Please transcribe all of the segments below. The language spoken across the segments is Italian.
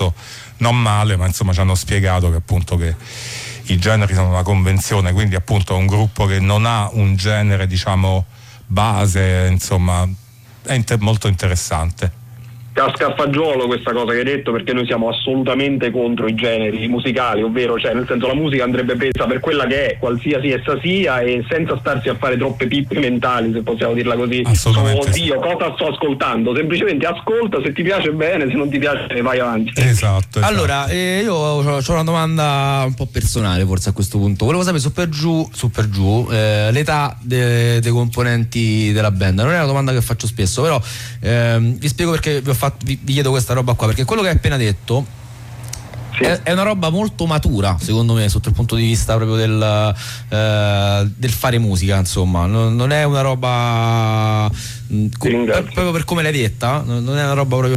non male, ma insomma ci hanno spiegato che appunto che i generi sono una convenzione, quindi appunto un gruppo che non ha un genere, diciamo, base, insomma è molto interessante. Casca a fagiolo questa cosa che hai detto, perché noi siamo assolutamente contro i generi musicali, ovvero, cioè, nel senso, la musica andrebbe presa per quella che è, qualsiasi essa sia, e senza starsi a fare troppe pippe mentali, se possiamo dirla così. Oddio, cosa sto ascoltando? Semplicemente ascolta, se ti piace bene, se non ti piace vai avanti. Esatto. Allora, io ho una domanda un po' personale forse a questo punto. Volevo sapere su per giù l'età dei componenti della band. Non è una domanda che faccio spesso, però vi spiego perché vi chiedo questa roba qua, perché quello che hai appena detto è una roba molto matura, secondo me, sotto il punto di vista proprio del fare musica, insomma. Non è una roba proprio per come l'hai detta, non è una roba proprio.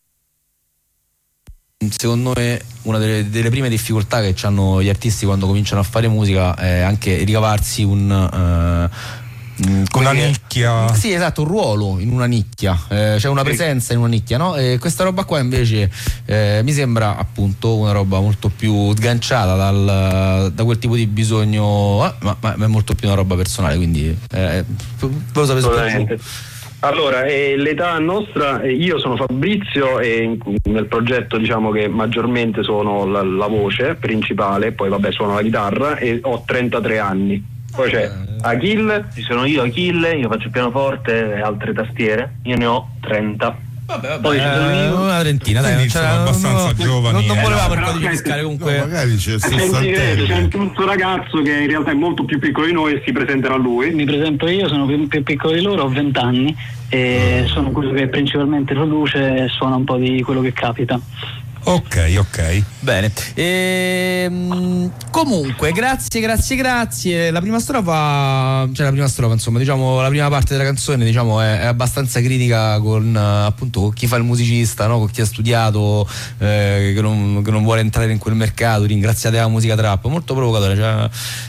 Secondo me una delle prime difficoltà che hanno gli artisti quando cominciano a fare musica è anche ricavarsi una nicchia. Sì, esatto, un ruolo in una nicchia, cioè una presenza in una nicchia, no? E questa roba qua invece mi sembra appunto una roba molto più sganciata da quel tipo di bisogno, ma è molto più una roba personale, quindi volevo sapere. Allora, l'età nostra, io sono Fabrizio e nel progetto diciamo che maggiormente sono la voce principale, poi vabbè suono la chitarra e ho 33 anni. Poi c'è Achille, ci sono io Achille, io faccio il pianoforte e altre tastiere, io ne ho 30. Vabbè, poi ci sono io. Una trentina, dai, quindi sono abbastanza giovani. Non volevamo per codificare comunque. No, magari c'è un ragazzo che in realtà è molto più piccolo di noi e si presenterà lui. Mi presento io, sono più piccolo di loro, ho 20 anni e sono quello che principalmente produce e suona un po' di quello che capita. Ok. Bene. Comunque, grazie. La prima strofa, insomma, diciamo, la prima parte della canzone, diciamo, è abbastanza critica con appunto con chi fa il musicista, no? Con chi ha studiato, che non vuole entrare in quel mercato. Ringraziate la musica trap, molto provocatore, cioè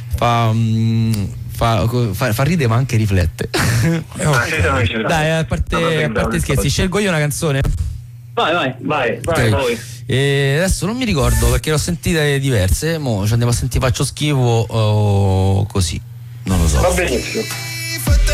fa ridere ma anche riflette. Dai, a parte scherzi, scelgo io una canzone. Vai. E adesso non mi ricordo perché l'ho sentite diverse, mo ci andiamo a sentire Faccio schifo o così, non lo so. Va benissimo.